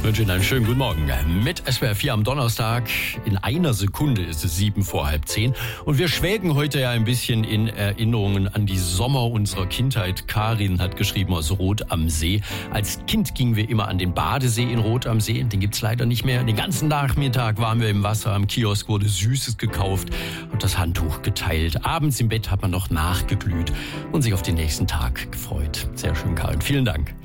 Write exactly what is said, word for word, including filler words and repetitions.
Ich wünsche Ihnen einen schönen guten Morgen. Mit S W R vier am Donnerstag. In einer Sekunde ist es sieben vor halb zehn. Und wir schwelgen heute ja ein bisschen in Erinnerungen an die Sommer unserer Kindheit. Karin hat geschrieben aus Rot am See. Als Kind gingen wir immer an den Badesee in Rot am See. Den gibt's leider nicht mehr. Den ganzen Nachmittag waren wir im Wasser. Am Kiosk wurde Süßes gekauft und das Handtuch geteilt. Abends im Bett hat man noch nachgeglüht und sich auf den nächsten Tag gefreut. Sehr schön, Karin. Vielen Dank.